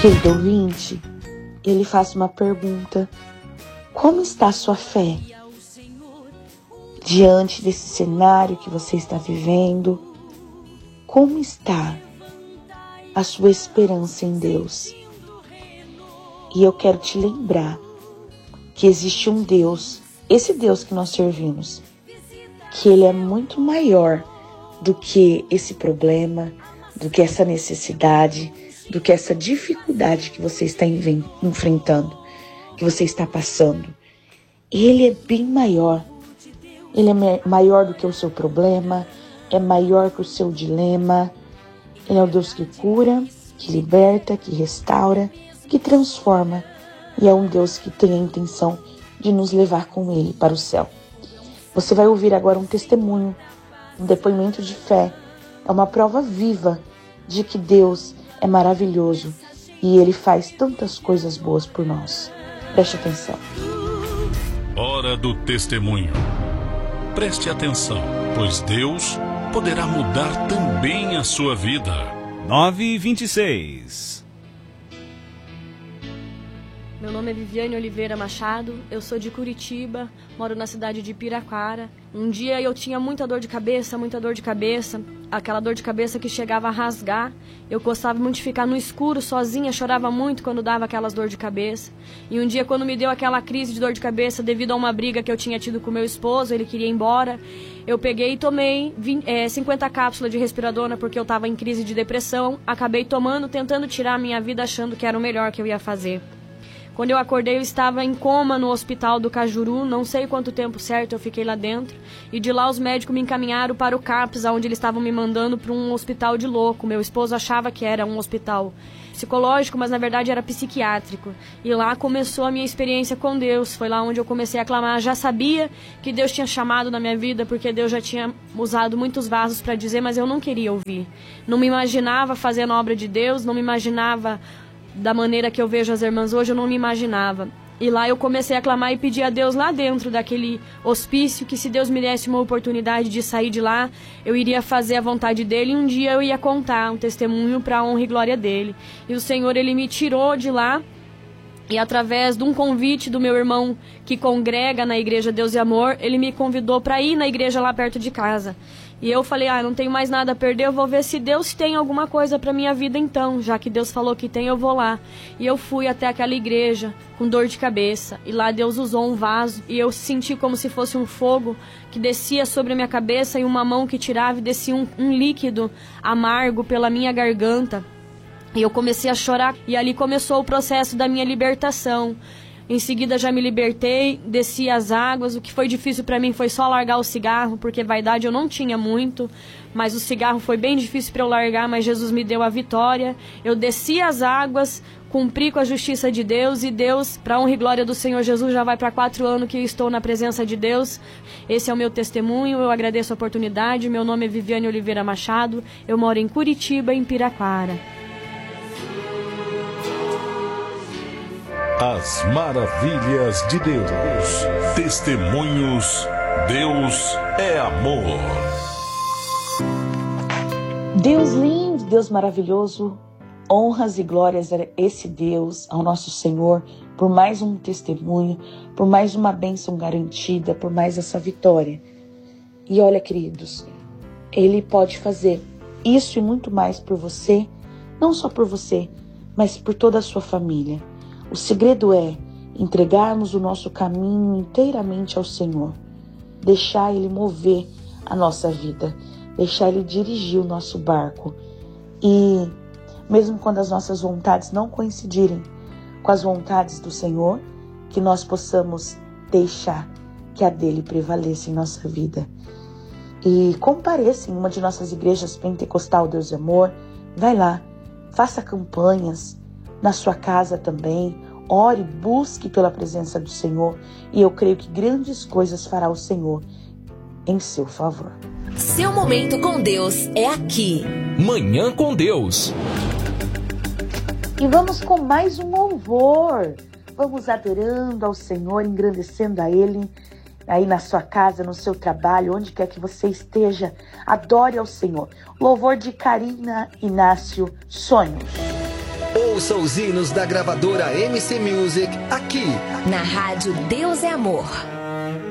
Querido ouvinte, ele faz uma pergunta: como está a sua fé? Diante desse cenário que você está vivendo, como está a sua esperança em Deus? E eu quero te lembrar que existe um Deus, esse Deus que nós servimos, que Ele é muito maior do que esse problema, do que essa necessidade, do que essa dificuldade que você está enfrentando, que você está passando. Ele é bem maior. Ele é maior do que o seu problema, é maior que o seu dilema. Ele é o Deus que cura, que liberta, que restaura, que transforma. E é um Deus que tem a intenção de nos levar com Ele para o céu. Você vai ouvir agora um testemunho, um depoimento de fé. É uma prova viva de que Deus é maravilhoso e Ele faz tantas coisas boas por nós. Preste atenção. Hora do testemunho. Preste atenção, pois Deus poderá mudar também a sua vida. 9h26. Meu nome é Viviane Oliveira Machado, eu sou de Curitiba, moro na cidade de Piraquara. Um dia eu tinha muita dor de cabeça, aquela dor de cabeça que chegava a rasgar. Eu gostava muito de ficar no escuro sozinha, chorava muito quando dava aquelas dor de cabeça. E um dia, quando me deu aquela crise de dor de cabeça devido a uma briga que eu tinha tido com meu esposo, ele queria ir embora, eu peguei e tomei 50 cápsulas de respiradona porque eu estava em crise de depressão. Acabei tomando, tentando tirar a minha vida, achando que era o melhor que eu ia fazer. Quando eu acordei, eu estava em coma no hospital do Cajuru, não sei quanto tempo certo eu fiquei lá dentro. E de lá os médicos me encaminharam para o CAPS, onde eles estavam me mandando para um hospital de louco. Meu esposo achava que era um hospital psicológico, mas na verdade era psiquiátrico. E lá começou a minha experiência com Deus, foi lá onde eu comecei a clamar. Já sabia que Deus tinha chamado na minha vida, porque Deus já tinha usado muitos vasos para dizer, mas eu não queria ouvir. Não me imaginava fazendo a obra de Deus, não me imaginava da maneira que eu vejo as irmãs hoje, eu não me imaginava. E lá eu comecei a clamar e pedir a Deus lá dentro daquele hospício que se Deus me desse uma oportunidade de sair de lá, eu iria fazer a vontade dele e um dia eu ia contar um testemunho para a honra e glória dele. E o Senhor, ele me tirou de lá e através de um convite do meu irmão que congrega na igreja Deus e Amor, ele me convidou para ir na igreja lá perto de casa. E eu falei, não tenho mais nada a perder, eu vou ver se Deus tem alguma coisa para minha vida então. Já que Deus falou que tem, eu vou lá. E eu fui até aquela igreja com dor de cabeça. E lá Deus usou um vaso e eu senti como se fosse um fogo que descia sobre a minha cabeça e uma mão que tirava e descia um líquido amargo pela minha garganta. E eu comecei a chorar e ali começou o processo da minha libertação. Em seguida já me libertei, desci as águas. O que foi difícil para mim foi só largar o cigarro, porque vaidade eu não tinha muito, mas o cigarro foi bem difícil para eu largar, mas Jesus me deu a vitória. Eu desci as águas, cumpri com a justiça de Deus e Deus, para honra e glória do Senhor Jesus, já vai para 4 anos que eu estou na presença de Deus. Esse é o meu testemunho, eu agradeço a oportunidade. Meu nome é Viviane Oliveira Machado, eu moro em Curitiba, em Piraquara. As maravilhas de Deus. Testemunhos. Deus é amor. Deus lindo, Deus maravilhoso, honras e glórias a esse Deus, ao nosso Senhor, por mais um testemunho, por mais uma bênção garantida, por mais essa vitória. E olha, queridos, Ele pode fazer isso e muito mais por você, não só por você, mas por toda a sua família. O segredo é entregarmos o nosso caminho inteiramente ao Senhor, deixar Ele mover a nossa vida, deixar Ele dirigir o nosso barco. E mesmo quando as nossas vontades não coincidirem com as vontades do Senhor, que nós possamos deixar que a dele prevaleça em nossa vida. E compareça em uma de nossas igrejas pentecostal Deus e Amor, vai lá, faça campanhas, na sua casa também, ore, busque pela presença do Senhor e eu creio que grandes coisas fará o Senhor em seu favor. Seu momento com Deus é aqui. Manhã com Deus. E vamos com mais um louvor. Vamos adorando ao Senhor, engrandecendo a Ele. Aí na sua casa, no seu trabalho, onde quer que você esteja, adore ao Senhor. Louvor de Karina Inácio, Sonhos. Ouça os hinos da gravadora MC Music aqui Na rádio Deus é Amor.